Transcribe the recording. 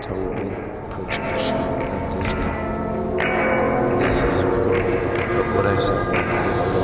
total projection of this is recording of what I said.